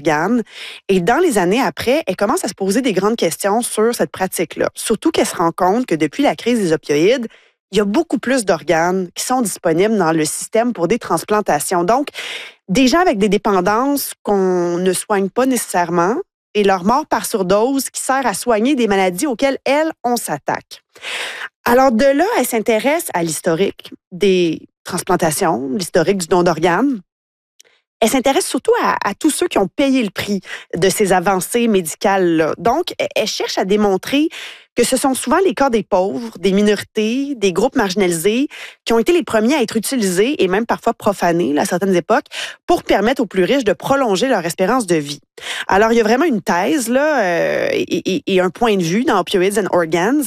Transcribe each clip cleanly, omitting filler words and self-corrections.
d'organes. Et dans les années après, elle commence à se poser des grandes questions sur cette pratique-là. Surtout qu'elle se rend compte que depuis la crise des opioïdes, il y a beaucoup plus d'organes qui sont disponibles dans le système pour des transplantations. Donc, des gens avec des dépendances qu'on ne soigne pas nécessairement et leur mort par surdose qui sert à soigner des maladies auxquelles, on s'attaque. Alors, de là, elle s'intéresse à l'historique des transplantations, l'historique du don d'organes. Elle s'intéresse surtout à tous ceux qui ont payé le prix de ces avancées médicales-là. Donc, elle cherche à démontrer que ce sont souvent les cas des pauvres, des minorités, des groupes marginalisés qui ont été les premiers à être utilisés et même parfois profanés à certaines époques pour permettre aux plus riches de prolonger leur espérance de vie. Alors, il y a vraiment une thèse là, et un point de vue dans Opioids and Organs.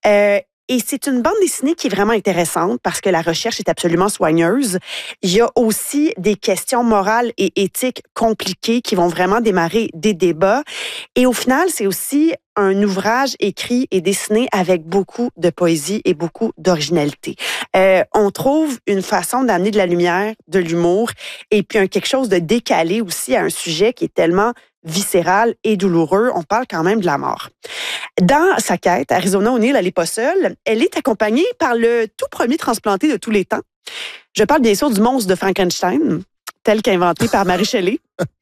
Et c'est une bande dessinée qui est vraiment intéressante parce que la recherche est absolument soigneuse. Il y a aussi des questions morales et éthiques compliquées qui vont vraiment démarrer des débats. Et au final, c'est aussi un ouvrage écrit et dessiné avec beaucoup de poésie et beaucoup d'originalité. On trouve une façon d'amener de la lumière, de l'humour et puis quelque chose de décalé aussi à un sujet qui est tellement viscéral et douloureux. On parle quand même de la mort. Dans sa quête, Arizona O'Neal, elle n'est pas seule. Elle est accompagnée par le tout premier transplanté de tous les temps. Je parle bien sûr du monstre de Frankenstein, tel qu'inventé par Mary Shelley.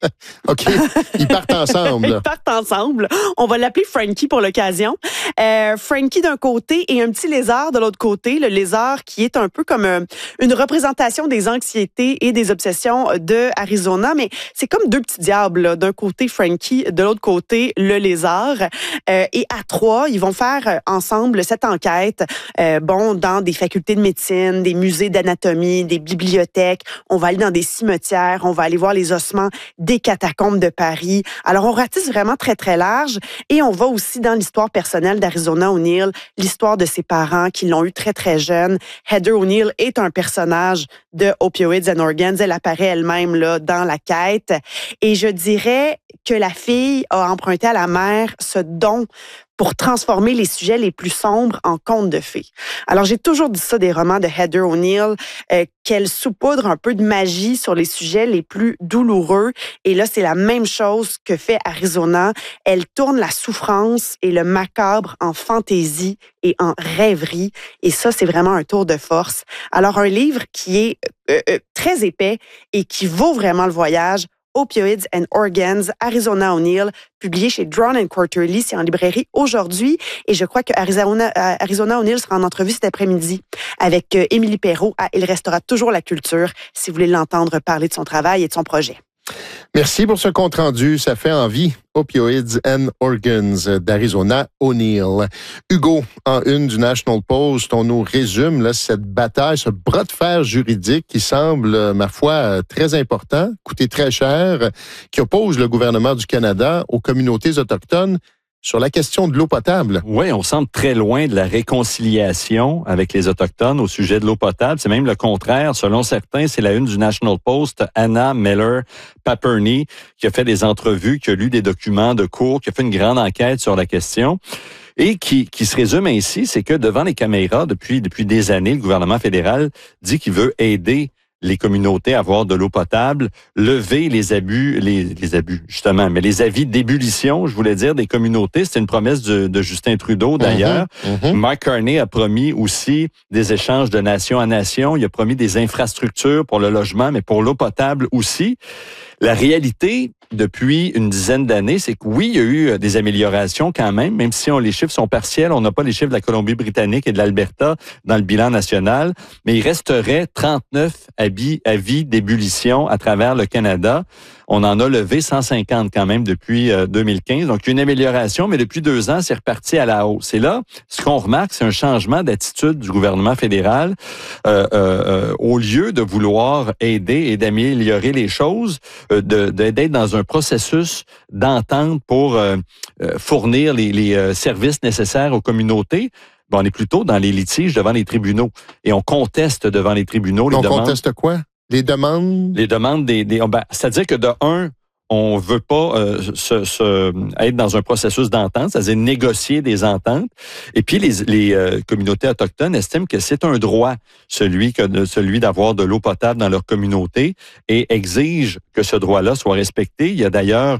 OK. Ils partent ensemble. Ils partent ensemble. On va l'appeler Frankie pour l'occasion. Frankie d'un côté et un petit lézard de l'autre côté. Le lézard qui est un peu comme une représentation des anxiétés et des obsessions de Arizona. Mais c'est comme deux petits diables. Là. D'un côté, Frankie. De l'autre côté, le lézard. Et à trois, ils vont faire ensemble cette enquête. Dans des facultés de médecine, des musées d'anatomie, des bibliothèques. On va aller dans des cimetières. On va aller voir les ossements des catacombes de Paris. Alors, on ratisse vraiment très, très large et on va aussi dans l'histoire personnelle d'Arizona O'Neal, l'histoire de ses parents qui l'ont eu très, très jeune. Heather O'Neal est un personnage de Opioids and Organs. Elle apparaît elle-même là dans la quête. Et je dirais que la fille a emprunté à la mère ce don pour transformer les sujets les plus sombres en contes de fées. Alors, j'ai toujours dit ça des romans de Heather O'Neal, qu'elle saupoudre un peu de magie sur les sujets les plus douloureux. Et là, c'est la même chose que fait Arizona. Elle tourne la souffrance et le macabre en fantaisie et en rêverie. Et ça, c'est vraiment un tour de force. Alors, un livre qui est très épais et qui vaut vraiment le voyage, Opioids and Organs, Arizona O'Neal, publié chez Drawn & Quarterly, c'est en librairie aujourd'hui. Et je crois que Arizona O'Neal sera en entrevue cet après-midi avec Émilie Perrault à Il restera toujours la culture, si vous voulez l'entendre parler de son travail et de son projet. Merci pour ce compte-rendu. Ça fait envie. Opioids and Organs d'Arizona O'Neal. Hugo, en une du National Post, on nous résume là, cette bataille, ce bras de fer juridique qui semble, ma foi, très important, coûter très cher, qui oppose le gouvernement du Canada aux communautés autochtones sur la question de l'eau potable. Oui, on semble très loin de la réconciliation avec les Autochtones au sujet de l'eau potable. C'est même le contraire. Selon certains, c'est la une du National Post, Anna Miller-Paperney, qui a fait des entrevues, qui a lu des documents de cours, qui a fait une grande enquête sur la question. Et qui se résume ainsi, c'est que devant les caméras, depuis des années, le gouvernement fédéral dit qu'il veut aider les communautés à avoir de l'eau potable, lever les abus, justement, mais les avis d'ébullition, je voulais dire, des communautés. C'était une promesse de Justin Trudeau, d'ailleurs. Mark Carney a promis aussi des échanges de nation à nation. Il a promis des infrastructures pour le logement, mais pour l'eau potable aussi. La réalité, depuis une dizaine d'années, c'est que oui, il y a eu des améliorations quand même si les chiffres sont partiels. On n'a pas les chiffres de la Colombie-Britannique et de l'Alberta dans le bilan national, mais il resterait 39 avis d'ébullition à travers le Canada. On en a levé 150 quand même depuis 2015. Donc, une amélioration, mais depuis 2 ans, c'est reparti à la hausse. Et là, ce qu'on remarque, c'est un changement d'attitude du gouvernement fédéral. Au lieu de vouloir aider et d'améliorer les choses, d'être dans un processus d'entente pour fournir les services nécessaires aux communautés, on est plutôt dans les litiges devant les tribunaux. Et on conteste devant les tribunaux les demandes. On conteste quoi? Les demandes? Les demandes c'est-à-dire que de un, on veut pas être dans un processus d'entente, c'est-à-dire négocier des ententes. Et puis les communautés autochtones estiment que c'est un droit, celui d'avoir de l'eau potable dans leur communauté, et exigent que ce droit-là soit respecté. Il y a d'ailleurs